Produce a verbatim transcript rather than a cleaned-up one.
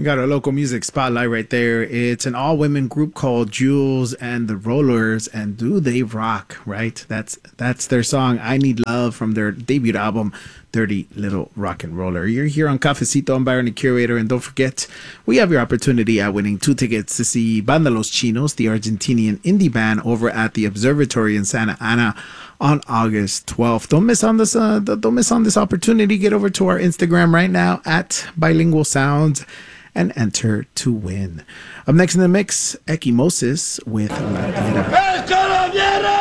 We got our local music spotlight right there. It's an all-women group called Jules and the Rollers, and do they rock, right? That's that's their song, I Need Love, from their debut album, Dirty Little Rock and Roller. You're here on Cafecito. I'm Byron, the curator, and don't forget, we have your opportunity at winning two tickets to see Banda Los Chinos, the Argentinian indie band, over at the Observatory in Santa Ana on August twelfth. Don't miss on this. Uh, don't miss on this opportunity. Get over to our Instagram right now at Bilingual Sounds and enter to win. Up next in the mix, Equimosis with La Tierra.